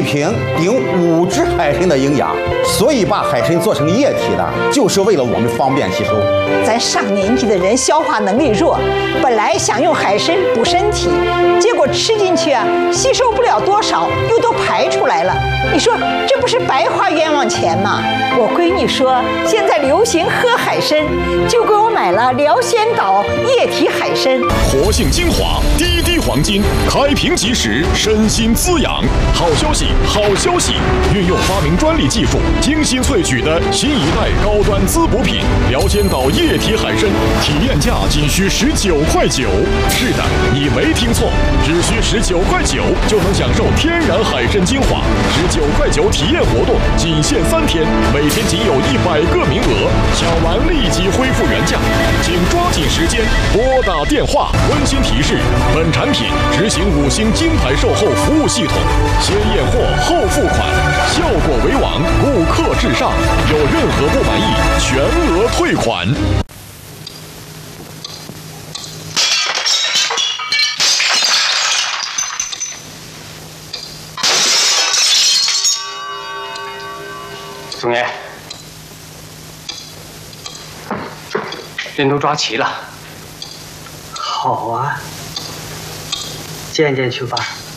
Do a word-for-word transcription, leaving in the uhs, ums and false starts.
瓶顶五只海参的营养，所以把海参做成液体的，就是为了我们方便吸收。 咱上年纪的人消化能力弱，本来想用海参补身体，结果吃进去啊，吸收不了多少，又都排出来了。你说这不是白花冤枉钱吗？我闺女说现在流行喝海参，就给我买了辽仙岛液体海参， 活性精华，滴滴黄金，开瓶即食，身心滋养。好消息，好消息！运用发明专利技术，精心萃取的新一代高端滋补品辽仙岛液体海参，体验价仅需十九块九。是的，你没听错，只需十九块九就能享受天然海参精华。十九块九体验活动仅限三天，每天仅有一百个名额，抢完立即恢复原价，请抓紧时间拨打电话。温馨提示：本产品执行五星金牌售后服务系统，先验货后付款，效果为王，顾客至上。有任何不满意，全额退款。 总爷，人都抓齐了。 好啊，见见去吧。